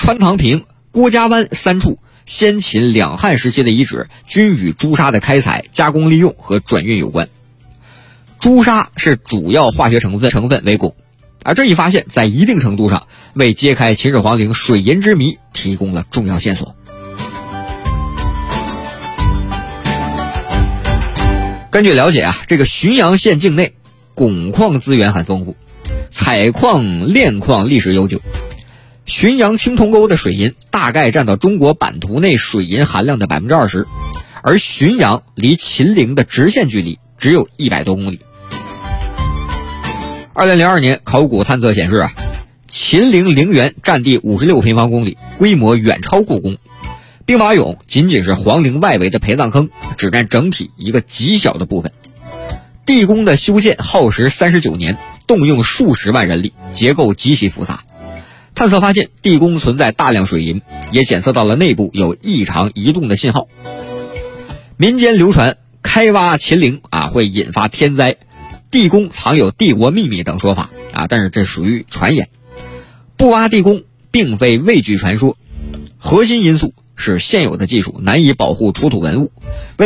穿堂坪、郭家湾3处先秦两汉时期的遗址均与朱砂的开采、加工利用和转运有关。朱砂是主要化学成分为汞，而这一发现在一定程度上为揭开秦始皇陵水银之谜提供了重要线索。根据了解这个浔阳县境内汞矿资源很丰富，采矿炼矿历史悠久。浔阳青铜沟的水银大概占到中国版图内水银含量的 20%， 而浔阳离秦陵的直线距离只有100多公里。2002年考古探测显示秦陵陵园占地56平方公里，规模远超故宫。兵马俑仅仅是皇陵外围的陪葬坑，只占整体一个极小的部分。地宫的修建耗时39年，动用数十万人力，结构极其复杂。探测发现地宫存在大量水银，也检测到了内部有异常移动的信号。民间流传开挖秦陵会引发天灾，地宫藏有帝国秘密等说法但是这属于传言。不挖地宫并非畏惧传说，核心因素是现有的技术难以保护出土文物。